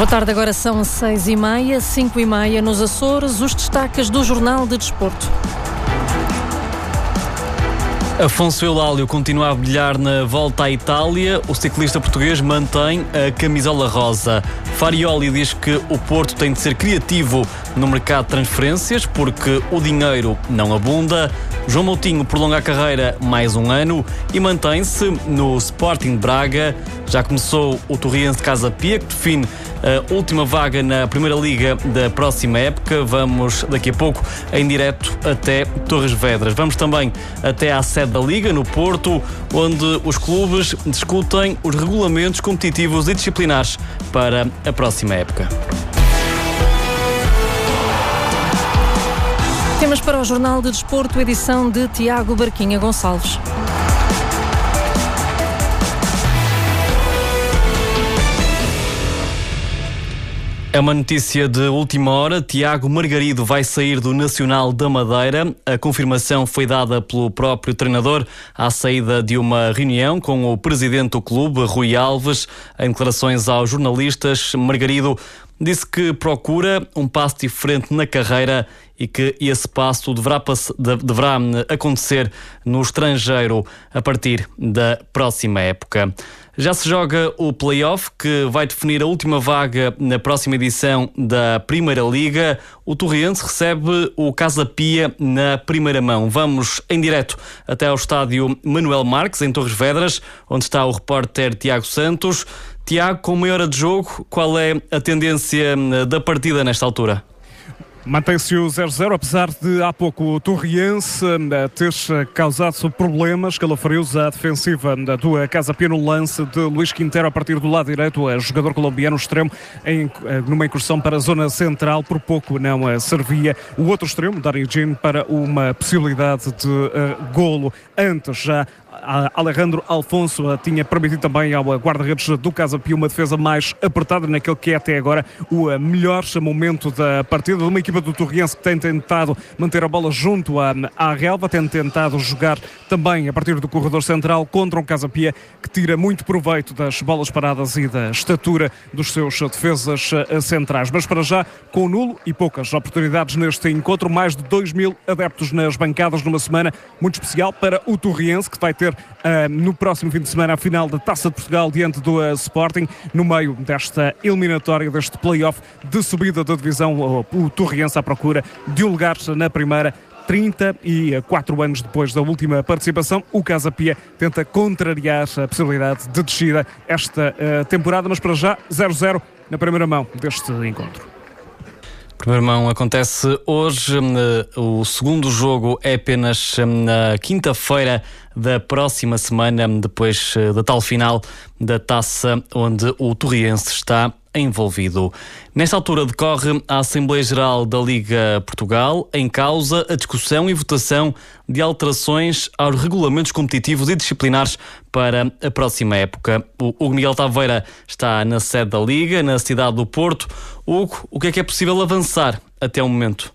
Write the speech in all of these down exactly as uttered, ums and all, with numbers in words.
Boa tarde, agora são seis e meia, cinco e meia nos Açores, os destaques do Jornal de Desporto. Afonso Eulálio continua a brilhar na volta à Itália. O ciclista português mantém a camisola rosa. Farioli diz que o Porto tem de ser criativo no mercado de transferências porque o dinheiro não abunda. João Moutinho prolonga a carreira mais um ano e mantém-se no Sporting de Braga. Já começou o Torriense de Casa Pia, que define a última vaga na Primeira Liga da próxima época. Vamos daqui a pouco em direto até Torres Vedras. Vamos também até à sede da Liga, no Porto, onde os clubes discutem os regulamentos competitivos e disciplinares para a próxima época. Temas para o Jornal de Desporto, edição de Tiago Barquinha Gonçalves. É uma notícia de última hora. Tiago Margarido vai sair do Nacional da Madeira. A confirmação foi dada pelo próprio treinador à saída de uma reunião com o presidente do clube, Rui Alves. Em declarações aos jornalistas, Margarido disse que procura um passo diferente na carreira e que esse passo deverá, deverá acontecer no estrangeiro a partir da próxima época. Já se joga o play-off que vai definir a última vaga na próxima edição da Primeira Liga. O Torriense recebe o Casa Pia na primeira mão. Vamos em direto até ao estádio Manuel Marques, em Torres Vedras, onde está o repórter Tiago Santos. Tiago, com meia hora de jogo, qual é a tendência da partida nesta altura? Mantém-se o zero a zero, apesar de há pouco o Torriense ter causado problemas, calafrios à defensiva do Casa Pia no lance de Luís Quintero a partir do lado direito, o jogador colombiano extremo, em, numa incursão para a zona central, por pouco não servia o outro extremo, Dani Jean, para uma possibilidade de uh, golo. Antes já Alejandro Alfonso tinha permitido também ao guarda-redes do Casa Pia uma defesa mais apertada naquele que é até agora o melhor momento da partida de uma equipa do Torriense que tem tentado manter a bola junto à, à relva, tem tentado jogar também a partir do corredor central contra um Casa Pia que tira muito proveito das bolas paradas e da estatura dos seus defesas centrais. Mas para já, com nulo e poucas oportunidades neste encontro, mais de dois mil adeptos nas bancadas numa semana muito especial para o Torriense, que vai ter uh, no próximo fim de semana a final da Taça de Portugal diante do uh, Sporting, no meio desta eliminatória, deste play-off de subida da divisão. Uh, o Torriense à procura de um lugar na primeira. trinta e quatro anos depois da última participação, o Casa Pia tenta contrariar a possibilidade de descida esta uh, temporada, mas para já zero a zero na primeira mão deste encontro. Primeiro mão acontece hoje, o segundo jogo é apenas na quinta-feira da próxima semana, depois da tal final da Taça, onde o Torriense está envolvido. Nesta altura decorre a Assembleia Geral da Liga Portugal, em causa a discussão e votação de alterações aos regulamentos competitivos e disciplinares para a próxima época. O Hugo Miguel Taveira está na sede da Liga, na cidade do Porto. Hugo, o que é que é possível avançar até o momento?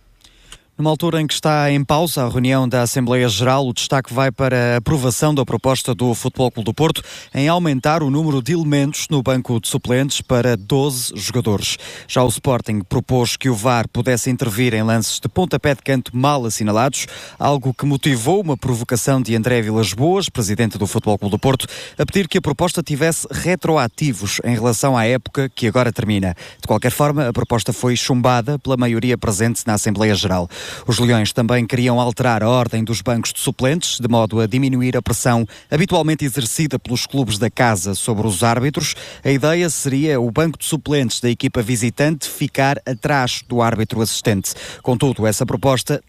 Numa altura em que está em pausa a reunião da Assembleia Geral, o destaque vai para a aprovação da proposta do Futebol Clube do Porto em aumentar o número de elementos no banco de suplentes para doze jogadores. Já o Sporting propôs que o V A R pudesse intervir em lances de pontapé de canto mal assinalados, algo que motivou uma provocação de André Vilas-Boas, presidente do Futebol Clube do Porto, a pedir que a proposta tivesse retroativos em relação à época que agora termina. De qualquer forma, a proposta foi chumbada pela maioria presente na Assembleia Geral. Os Leões também queriam alterar a ordem dos bancos de suplentes, de modo a diminuir a pressão habitualmente exercida pelos clubes da casa sobre os árbitros. A ideia seria o banco de suplentes da equipa visitante ficar atrás do árbitro assistente. Contudo, essa proposta...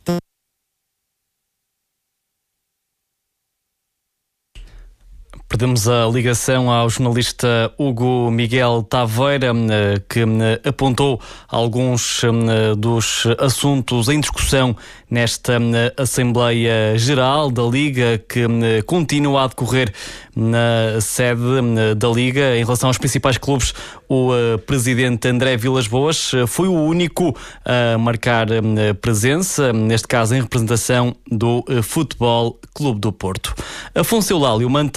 Perdemos a ligação ao jornalista Hugo Miguel Taveira, que apontou alguns dos assuntos em discussão nesta Assembleia Geral da Liga, que continua a decorrer na sede da Liga. Em relação aos principais clubes, o presidente André Vilas-Boas foi o único a marcar presença, neste caso em representação do Futebol Clube do Porto. Afonso Eulálio mantém a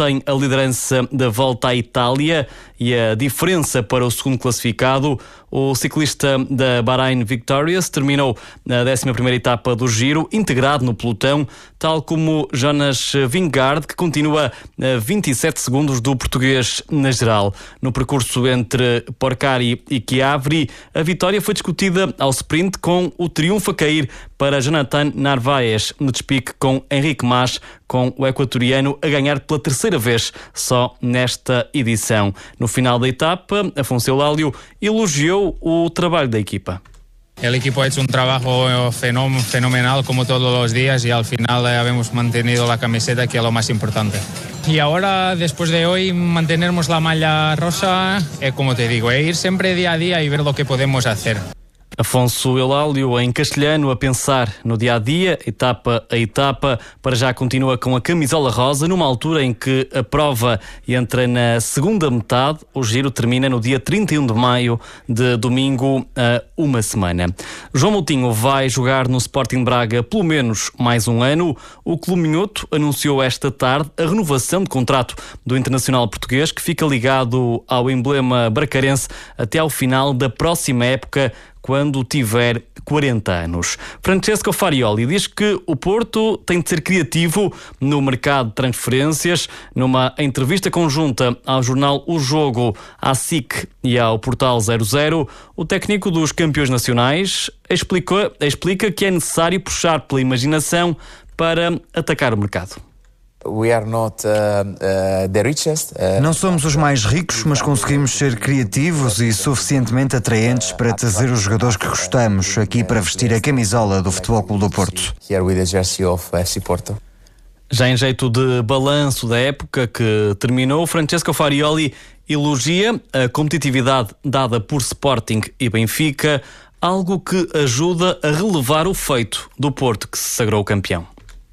liderança da Volta à Itália e a diferença para o segundo classificado. O ciclista da Bahrain Victorious terminou na décima primeira etapa do Giro, integrado no pelotão, tal como Jonas Vingegaard, que continua a vinte e sete segundos do português na geral. No percurso entre Porcari e Chiavri, a vitória foi discutida ao sprint, com o triunfo a cair para Jonathan Narvaez, no despique com Henrique Mas, com o equatoriano a ganhar pela terceira vez só nesta edição. No final da etapa, Afonso Eulálio elogiou o trabalho da equipa. El equipo ha hecho un trabajo fenomenal como todos los días y al final hemos mantenido la camiseta, que es lo más importante. Y ahora, después de hoy, mantenernos la malla rosa, eh, como te digo, e ir siempre día a día y ver lo que podemos hacer. Afonso Eulálio, em castelhano, a pensar no dia-a-dia, etapa a etapa. Para já continua com a camisola rosa, numa altura em que a prova entra na segunda metade. O Giro termina no dia trinta e um de maio, de domingo a uma semana. João Moutinho vai jogar no Sporting Braga pelo menos mais um ano. O Clube Minhoto anunciou esta tarde a renovação de contrato do internacional português, que fica ligado ao emblema bracarense até ao final da próxima época, quando tiver quarenta anos. Francesco Farioli diz que o Porto tem de ser criativo no mercado de transferências. Numa entrevista conjunta ao jornal O Jogo, à S I C e ao Portal zero zero, o técnico dos campeões nacionais explicou, explica que é necessário puxar pela imaginação para atacar o mercado. We are not, uh, uh, the richest, uh, Não somos os mais ricos, mas conseguimos ser criativos e suficientemente atraentes para trazer os jogadores que gostamos aqui para vestir a camisola do Futebol Clube do Porto. Here with the jersey of F C Porto. Já em jeito de balanço da época que terminou, Francesco Farioli elogia a competitividade dada por Sporting e Benfica, algo que ajuda a relevar o feito do Porto, que se sagrou campeão.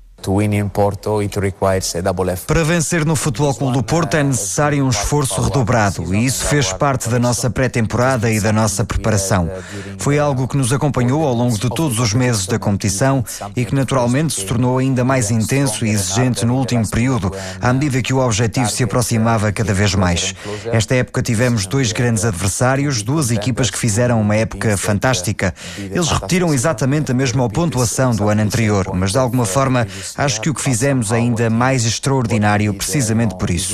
Para vencer no Futebol Clube do Porto é necessário um esforço redobrado, e isso fez parte da nossa pré-temporada e da nossa preparação. Foi algo que nos acompanhou ao longo de todos os meses da competição e que naturalmente se tornou ainda mais intenso e exigente no último período, à medida que o objetivo se aproximava cada vez mais. Esta época tivemos dois grandes adversários, duas equipas que fizeram uma época fantástica. Eles repetiram exatamente a mesma pontuação do ano anterior, mas de alguma forma acho que o que fizemos é ainda mais extraordinário precisamente por isso.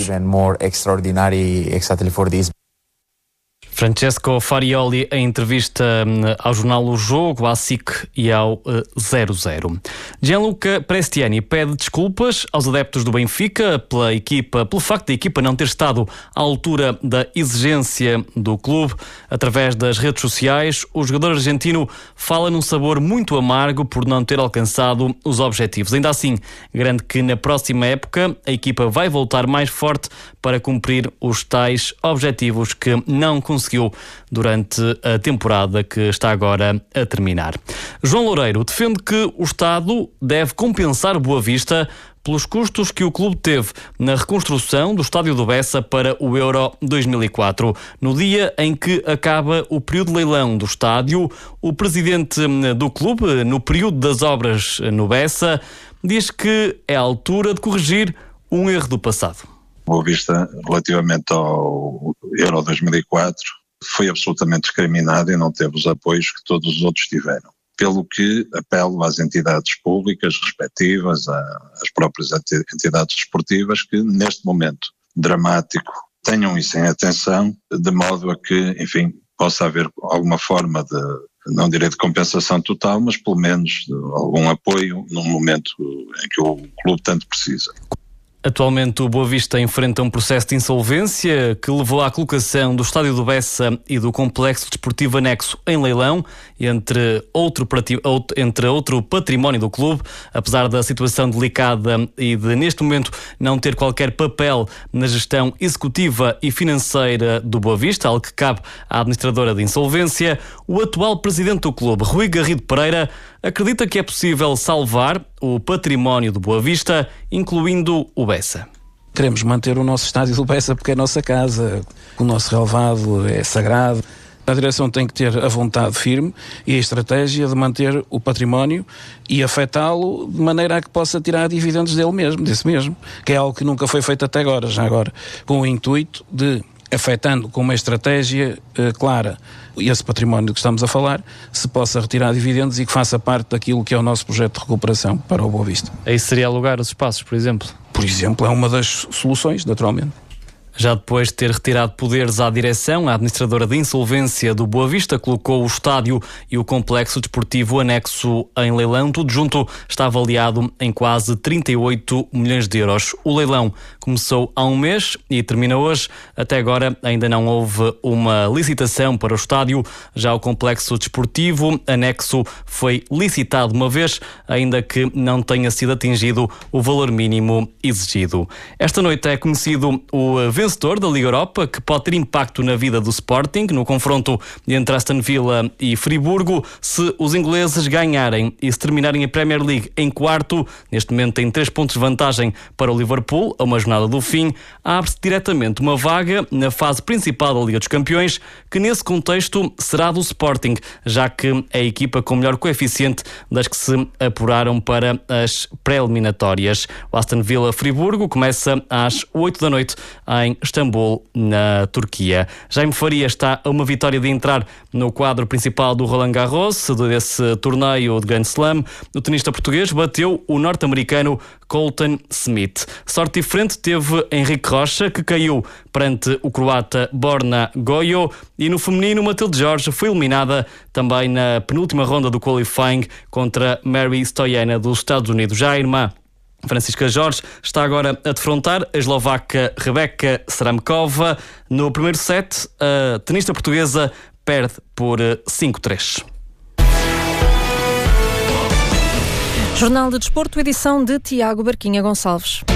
Francesco Farioli, em entrevista ao jornal O Jogo, à S I C e ao zero zero. Gianluca Prestiani pede desculpas aos adeptos do Benfica pela equipa, pelo facto da equipa não ter estado à altura da exigência do clube. Através das redes sociais, o jogador argentino fala num sabor muito amargo por não ter alcançado os objetivos. Ainda assim, garante que na próxima época a equipa vai voltar mais forte para cumprir os tais objetivos que não conseguiu durante a temporada que está agora a terminar. João Loureiro defende que o Estado deve compensar o Boa Vista pelos custos que o clube teve na reconstrução do estádio do Bessa para o Euro dois mil e quatro. No dia em que acaba o período de leilão do estádio, o presidente do clube, no período das obras no Bessa, diz que é a altura de corrigir um erro do passado. Boa Vista, relativamente ao Euro dois mil e quatro, foi absolutamente discriminado e não teve os apoios que todos os outros tiveram. Pelo que apelo às entidades públicas respectivas, às próprias entidades desportivas, que neste momento dramático tenham isso em atenção, de modo a que, enfim, possa haver alguma forma de, não direi de compensação total, mas pelo menos de algum apoio num momento em que o clube tanto precisa. Atualmente o Boa Vista enfrenta um processo de insolvência que levou à colocação do estádio do Bessa e do complexo desportivo anexo em leilão, entre outro, entre outro património do clube. Apesar da situação delicada e de neste momento não ter qualquer papel na gestão executiva e financeira do Boa Vista, algo que cabe à administradora de insolvência, o atual presidente do clube, Rui Garrido Pereira, acredita que é possível salvar o património do Boa Vista, incluindo o Bessa. Queremos manter o nosso estádio do Bessa porque é a nossa casa, o nosso relvado é sagrado, A direção tem que ter a vontade firme e a estratégia de manter o património e afetá-lo de maneira a que possa tirar dividendos dele mesmo, desse mesmo, que é algo que nunca foi feito até agora, já agora, com o intuito de, afetando com uma estratégia eh, clara esse património que estamos a falar, se possa retirar dividendos e que faça parte daquilo que é o nosso projeto de recuperação para o Boa Vista. Aí seria alugar os espaços, por exemplo? Por exemplo, é uma das soluções, naturalmente. Já depois de ter retirado poderes à direção, a administradora de insolvência do Boa Vista colocou o estádio e o complexo desportivo anexo em leilão. Tudo junto está avaliado em quase trinta e oito milhões de euros. O leilão começou há um mês e termina hoje. Até agora ainda não houve uma licitação para o estádio. Já o complexo desportivo anexo foi licitado uma vez, ainda que não tenha sido atingido o valor mínimo exigido. Esta noite é conhecido o vencedor da Liga Europa, que pode ter impacto na vida do Sporting, no confronto entre Aston Villa e Friburgo. Se os ingleses ganharem e se terminarem a Premier League em quarto, neste momento tem três pontos de vantagem para o Liverpool, a uma jornada do fim, abre-se diretamente uma vaga na fase principal da Liga dos Campeões, que nesse contexto será do Sporting, já que é a equipa com melhor coeficiente das que se apuraram para as pré-eliminatórias. O Aston Villa-Friburgo começa às oito da noite em Istambul, na Turquia. Jaime Faria está a uma vitória de entrar no quadro principal do Roland Garros, desse torneio de Grand Slam. O tenista português bateu o norte-americano Colton Smith. Sorte diferente teve Henrique Rocha, que caiu perante o croata Borna Gojo, e no feminino Matilde Jorge foi eliminada também na penúltima ronda do qualifying contra Mary Stoyana dos Estados Unidos. Já a irmã Francisca Jorge está agora a defrontar a eslovaca Rebeka Sramkova. No primeiro set, a tenista portuguesa perde por cinco a três. Jornal de Desporto, edição de Tiago Barquinha Gonçalves.